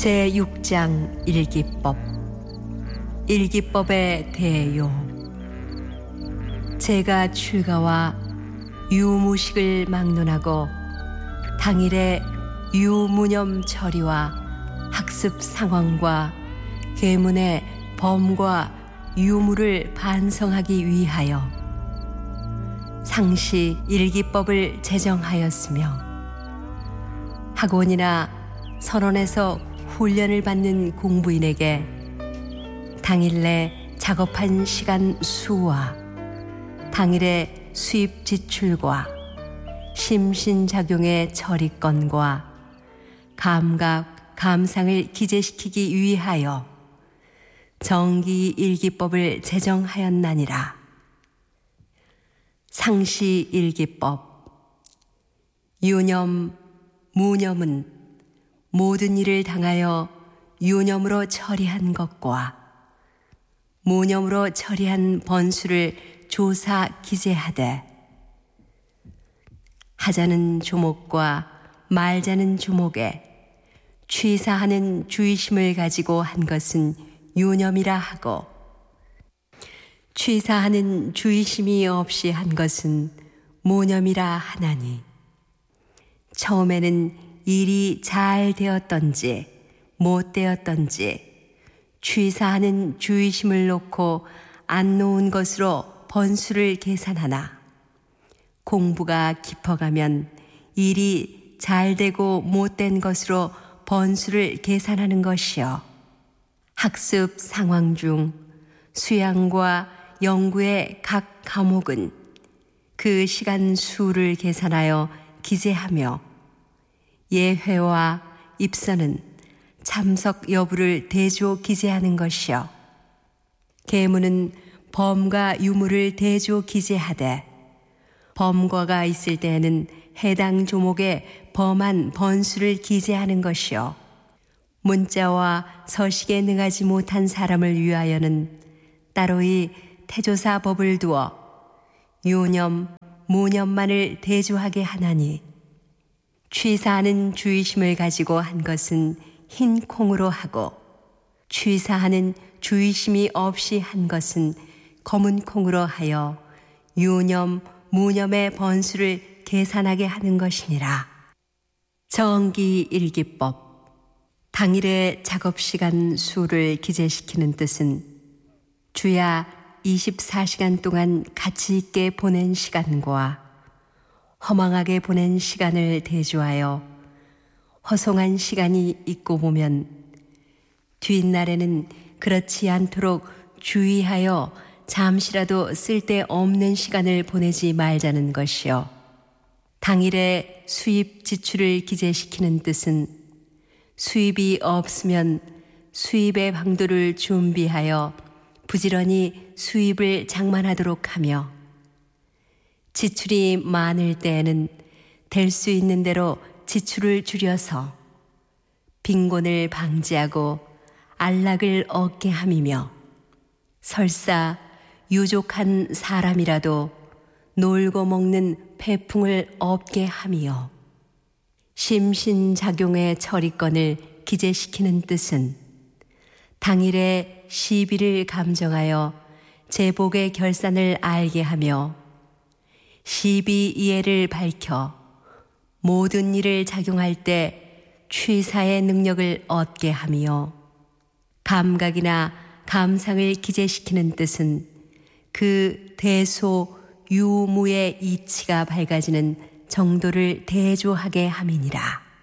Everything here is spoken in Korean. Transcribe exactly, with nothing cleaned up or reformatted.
제육 장 일기법. 일기법의 대요. 제가 출가와 유무식을 막론하고 당일에 유무념 처리와 학습 상황과 계문의 범과 유무를 반성하기 위하여 상시 일기법을 제정하였으며, 학원이나 선원에서 훈련을 받는 공부인에게 당일 내 작업한 시간 수와 당일의 수입 지출과 심신작용의 처리건과 감각, 감상을 기재시키기 위하여 정기 일기법을 제정하였나니라. 상시 일기법. 유념, 무념은 모든 일을 당하여 유념으로 처리한 것과 무념으로 처리한 번수를 조사 기재하되, 하자는 조목과 말자는 조목에 취사하는 주의심을 가지고 한 것은 유념이라 하고, 취사하는 주의심이 없이 한 것은 무념이라 하나니, 처음에는 일이 잘 되었던지 못 되었던지 취사하는 주의심을 놓고 안 놓은 것으로 번수를 계산하나, 공부가 깊어가면 일이 잘 되고 못된 것으로 번수를 계산하는 것이요, 학습 상황 중 수양과 연구의 각 과목은 그 시간 수를 계산하여 기재하며, 예회와 입선은 참석 여부를 대조 기재하는 것이요, 계문은 범과 유무를 대조 기재하되, 범과가 있을 때에는 해당 조목에 범한 번수를 기재하는 것이요, 문자와 서식에 능하지 못한 사람을 위하여는 따로이 태조사 법을 두어 유념, 무념만을 대조하게 하나니, 취사하는 주의심을 가지고 한 것은 흰 콩으로 하고, 취사하는 주의심이 없이 한 것은 검은 콩으로 하여 유념, 무념의 번수를 계산하게 하는 것이니라. 정기 일기법. 당일의 작업시간 수를 기재시키는 뜻은 주야 이십사 시간 동안 가치 있게 보낸 시간과 허망하게 보낸 시간을 대조하여 허송한 시간이 있고 보면 뒷날에는 그렇지 않도록 주의하여 잠시라도 쓸데없는 시간을 보내지 말자는 것이요, 당일에 수입 지출을 기재시키는 뜻은 수입이 없으면 수입의 방도를 준비하여 부지런히 수입을 장만하도록 하며, 지출이 많을 때에는 될 수 있는 대로 지출을 줄여서 빈곤을 방지하고 안락을 얻게 함이며, 설사 유족한 사람이라도 놀고 먹는 배풍을 얻게 함이요, 심신작용의 처리건을 기재시키는 뜻은 당일에 시비를 감정하여 제복의 결산을 알게 하며, 시비 이해를 밝혀 모든 일을 작용할 때 취사의 능력을 얻게 하며, 감각이나 감상을 기재시키는 뜻은 그 대소 유무의 이치가 밝아지는 정도를 대조하게 함이니라.